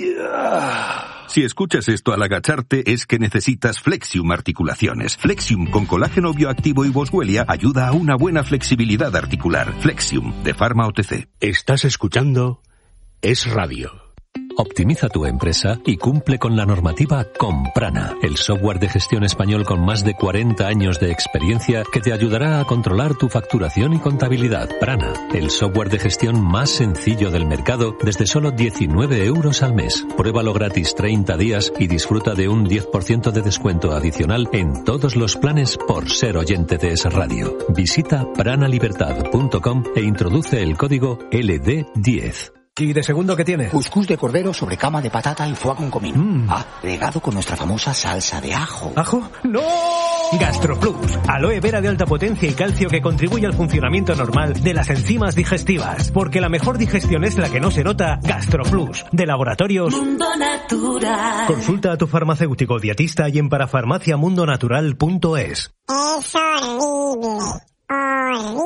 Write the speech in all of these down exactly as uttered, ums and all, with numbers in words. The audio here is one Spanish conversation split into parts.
Si escuchas esto al agacharte es que necesitas Flexium Articulaciones. Flexium con colágeno bioactivo y boswellia ayuda a una buena flexibilidad articular. Flexium, de Pharma O T C. Estás escuchando Es Radio. Optimiza tu empresa y cumple con la normativa con Prana, el software de gestión español con más de cuarenta años de experiencia que te ayudará a controlar tu facturación y contabilidad. Prana, el software de gestión más sencillo del mercado desde solo diecinueve euros al mes. Pruébalo gratis treinta días y disfruta de un diez por ciento de descuento adicional en todos los planes por ser oyente de Es Radio. Visita pranalibertad punto com e introduce el código L D diez. ¿Y de segundo qué tiene? Cuscús de cordero sobre cama de patata y foie con comino. Mm. Agregado con nuestra famosa salsa de ajo. ¿Ajo? ¡No! GastroPlus, aloe vera de alta potencia y calcio que contribuye al funcionamiento normal de las enzimas digestivas. Porque la mejor digestión es la que no se nota. GastroPlus, de Laboratorios Mundo Natural. Consulta a tu farmacéutico dietista y en parafarmacia mundo natural punto es. Es horrible. Horrible.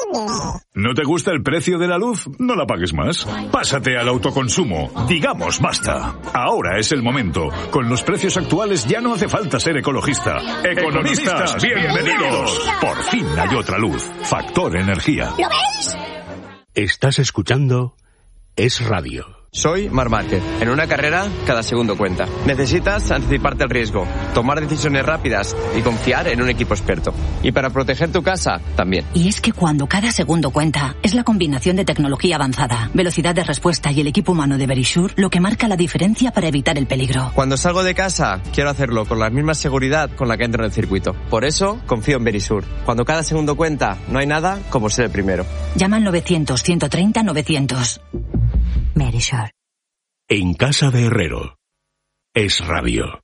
¿No te gusta el precio de la luz? No la pagues más. Pásate al autoconsumo. Digamos basta. Ahora es el momento. Con los precios actuales ya no hace falta ser ecologista. ¡Economistas, bienvenidos! Por fin hay otra luz. Factor Energía. ¿Lo veis? Estás escuchando Es Radio. Soy Marc Márquez. En una carrera, cada segundo cuenta. Necesitas anticiparte al riesgo, tomar decisiones rápidas y confiar en un equipo experto. Y para proteger tu casa, también. Y es que cuando cada segundo cuenta, es la combinación de tecnología avanzada, velocidad de respuesta y el equipo humano de Verisure lo que marca la diferencia para evitar el peligro. Cuando salgo de casa, quiero hacerlo con la misma seguridad con la que entro en el circuito. Por eso, confío en Verisure. Cuando cada segundo cuenta, no hay nada como ser el primero. Llama al novecientos, ciento treinta, novecientos. Verisure. En casa de Herrero. Es Radio.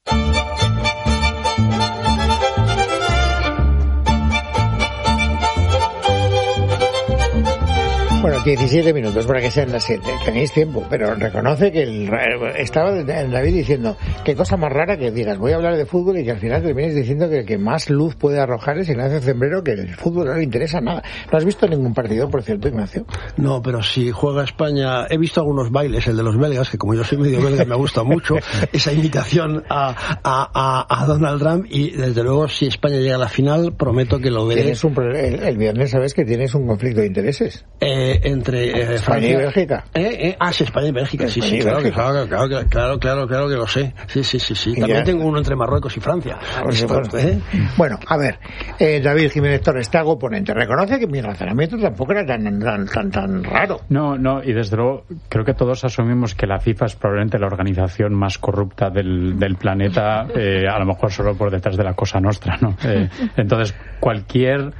Bueno, diecisiete minutos para que sean las siete. Tenéis tiempo, pero reconoce que el, estaba el David diciendo qué cosa más rara que digas, voy a hablar de fútbol y que al final termines diciendo que el que más luz puede arrojar es Ignacio Zembrero, que el fútbol no le interesa nada. ¿No has visto ningún partido, por cierto, Ignacio? No, pero si juega España, he visto algunos bailes, el de los belgas, que como yo soy medio belga me gusta mucho, esa imitación a, a, a, a Donald Trump, y desde luego si España llega a la final, prometo que lo veré. Tienes un, el, el viernes sabes que tienes un conflicto de intereses. Eh, entre eh, España Francia y Bélgica. Eh, eh, ah, sí, España y Bélgica, sí, sí, claro, que, claro, claro, claro, claro, claro, claro que lo sé. Sí, sí, sí, sí. También ya tengo uno entre Marruecos y Francia. Esto, ¿eh? Bueno, a ver, eh, David Jiménez Torres, te hago oponente. Reconoce que mi razonamiento tampoco era tan, tan, tan, tan raro. No, no, y desde luego creo que todos asumimos que la FIFA es probablemente la organización más corrupta del, del planeta, eh, a lo mejor solo por detrás de la Cosa Nostra, ¿no? Eh, entonces, cualquier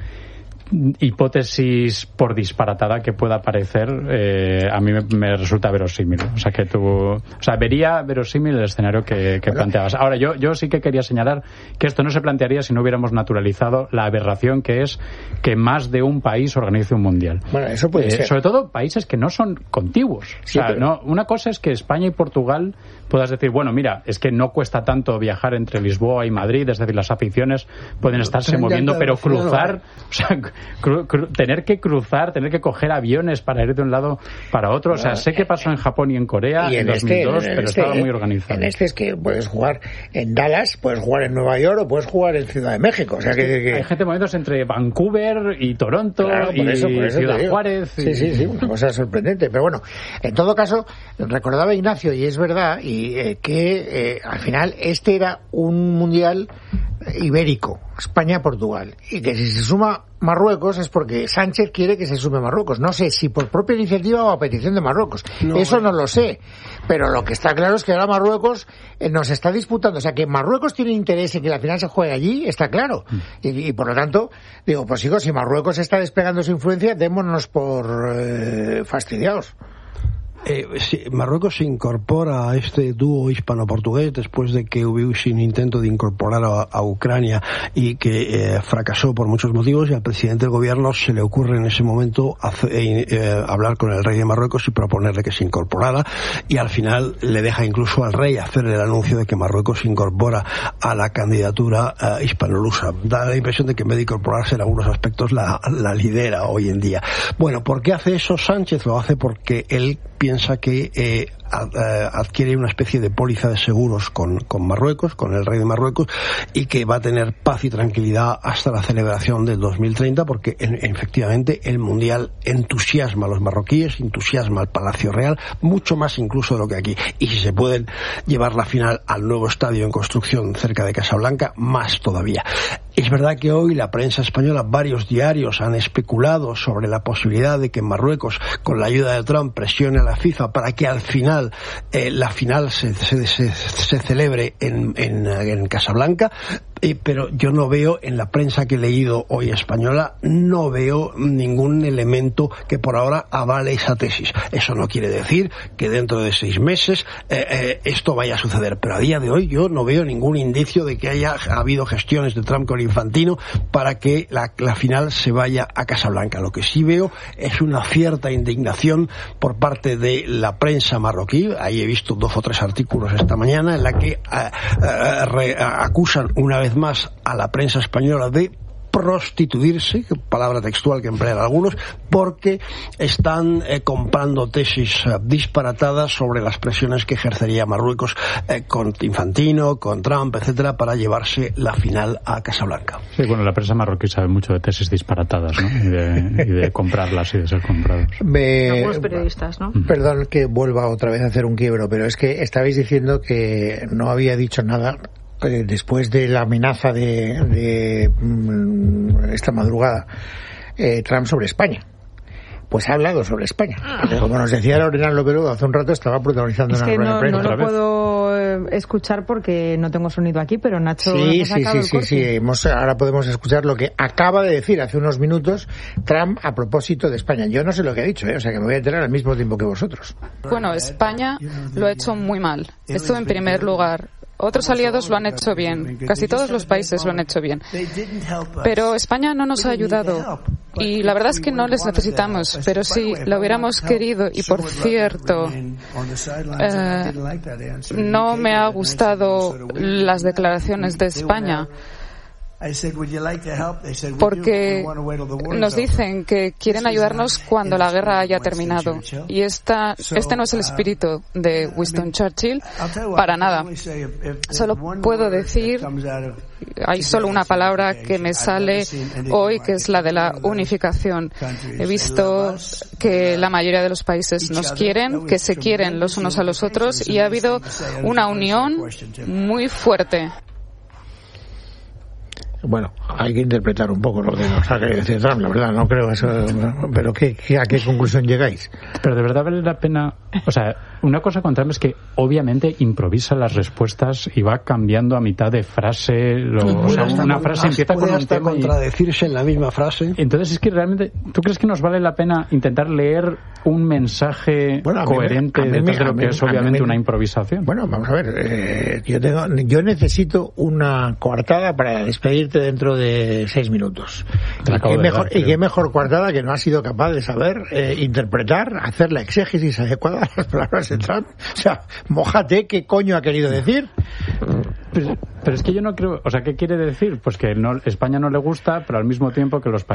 hipótesis, por disparatada que pueda parecer, eh, a mí me, me resulta verosímil. O sea, que tú, o sea, vería verosímil el escenario que, que planteabas. Ahora, yo, yo sí que quería señalar que esto no se plantearía si no hubiéramos naturalizado la aberración que es que más de un país organice un mundial. Bueno, eso puede eh, ser. Sobre todo países que no son contiguos. O sea, sí, pero... no, una cosa es que España y Portugal puedas decir, bueno, mira, es que no cuesta tanto viajar entre Lisboa y Madrid, es decir, las aficiones pueden estarse moviendo, pero cruzar, o sea, Cru, cru, tener que cruzar, tener que coger aviones para ir de un lado para otro. O sea, sé que pasó en Japón y en Corea y en, en dos mil dos, este, en pero este, estaba muy organizado. En este es que puedes jugar en Dallas, puedes jugar en Nueva York o puedes jugar en Ciudad de México. O sea, que, que... Hay gente moviéndose entre Vancouver y Toronto, claro, y eso, eso Ciudad Juárez. Y... Sí, sí, sí, una cosa sorprendente. Pero bueno, en todo caso, recordaba Ignacio, y es verdad, y eh, que eh, al final este era un mundial ibérico, España-Portugal, y que si se suma Marruecos es porque Sánchez quiere que se sume Marruecos. No sé si por propia iniciativa o a petición de Marruecos. No, Eso bueno. no lo sé. Pero lo que está claro es que ahora Marruecos eh, nos está disputando. O sea, que Marruecos tiene interés en que la final se juegue allí, está claro. Mm. Y, y por lo tanto, digo, pues chicos, si Marruecos está despegando su influencia, démonos por eh, fastidiados. Eh, sí, Marruecos se incorpora a este dúo hispano-portugués después de que hubo un intento de incorporar a, a Ucrania y que eh, fracasó por muchos motivos, y al presidente del gobierno se le ocurre en ese momento hace, eh, eh, hablar con el rey de Marruecos y proponerle que se incorporara, y al final le deja incluso al rey hacer el anuncio de que Marruecos se incorpora a la candidatura eh, hispano-lusa. Da la impresión de que en vez de incorporarse en algunos aspectos la, la lidera hoy en día. Bueno, ¿por qué hace eso Sánchez? Lo hace porque él piensa piensa que eh, adquiere una especie de póliza de seguros con, con Marruecos, con el rey de Marruecos, y que va a tener paz y tranquilidad hasta la celebración del dos mil treinta, porque en, efectivamente el Mundial entusiasma a los marroquíes, entusiasma al Palacio Real, mucho más incluso de lo que aquí. Y si se pueden llevar la final al nuevo estadio en construcción cerca de Casablanca, más todavía. Es verdad que hoy la prensa española, varios diarios han especulado sobre la posibilidad de que Marruecos, con la ayuda de Trump, presione a la FIFA para que al final eh, la final se, se, se, se celebre en, en, en Casablanca. Eh, pero yo no veo, en la prensa que he leído hoy española, no veo ningún elemento que por ahora avale esa tesis. Eso no quiere decir que dentro de seis meses eh, eh, esto vaya a suceder, pero a día de hoy yo no veo ningún indicio de que haya habido gestiones de Trump con Infantino para que la, la final se vaya a Casablanca. Lo que sí veo es una cierta indignación por parte de la prensa marroquí. Ahí he visto dos o tres artículos esta mañana en la que eh, eh, re, acusan una vez más a la prensa española de prostituirse, palabra textual que emplean algunos, porque están eh, comprando tesis eh, disparatadas sobre las presiones que ejercería Marruecos eh, con Infantino, con Trump, etcétera, para llevarse la final a Casablanca. Sí, bueno, la prensa marroquí sabe mucho de tesis disparatadas, ¿no? Y de, y de comprarlas y de ser comprados. Me... Algunos periodistas, ¿no? Perdón que vuelva otra vez a hacer un quiebro, pero es que estabais diciendo que no había dicho nada después de la amenaza de, de esta madrugada eh, Trump sobre España. Pues ha hablado sobre España. Como nos decía Lorena Lopero hace un rato, estaba protagonizando es una que rueda no, de prensa. no lo puedo escuchar porque no tengo sonido aquí, pero Nacho... Sí, sí, sí, sí, sí. Hemos, ahora podemos escuchar lo que acaba de decir hace unos minutos Trump a propósito de España. Yo no sé lo que ha dicho, ¿eh? O sea que me voy a enterar al mismo tiempo que vosotros. Bueno, España lo ha hecho muy mal. Esto en primer lugar. Otros aliados lo han hecho bien. Casi todos los países lo han hecho bien. Pero España no nos ha ayudado. Y la verdad es que no les necesitamos. Pero si lo hubiéramos querido, y por cierto, eh, no me ha gustado las declaraciones de España. Porque nos dicen que quieren ayudarnos cuando la guerra haya terminado. Y esta, este no es el espíritu de Winston Churchill para nada. Solo puedo decir, hay solo una palabra que me sale hoy, que es la de la unificación. He visto que la mayoría de los países nos quieren, que se quieren los unos a los otros, y ha habido una unión muy fuerte. Bueno, hay que interpretar un poco lo que nos ha querido decir Trump, la verdad, no creo eso. Pero ¿qué, qué, ¿a qué conclusión llegáis? Pero de verdad vale la pena. O sea, una cosa con Trump es que obviamente improvisa las respuestas y va cambiando a mitad de frase. Lo, o sea, una frase empieza con un tema y contradecirse en la misma frase. Entonces es que realmente, ¿tú crees que nos vale la pena intentar leer un mensaje bueno, coherente me, detrás de lo que es obviamente me, una improvisación? Bueno, vamos a ver. Eh, yo tengo, yo necesito una coartada para despedir dentro de seis minutos. Y qué, mejor, dar, y qué mejor coartada que no ha sido capaz de saber eh, interpretar, hacer la exégesis adecuada a las palabras de Trump. O sea, mójate, ¿qué coño ha querido decir? Pero, pero es que yo no creo... O sea, ¿qué quiere decir? Pues que no, España no le gusta, pero al mismo tiempo que los países